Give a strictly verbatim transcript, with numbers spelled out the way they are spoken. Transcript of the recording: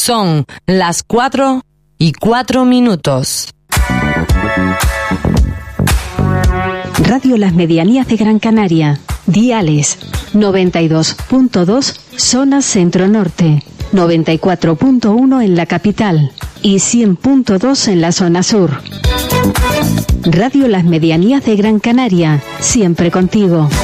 Son las cuatro y cuatro minutos. Radio Las Medianías de Gran Canaria. Diales noventa y dos punto dos zona centro-norte, noventa y cuatro punto uno en la capital y cien punto dos en la zona sur. Radio Las Medianías de Gran Canaria, siempre contigo.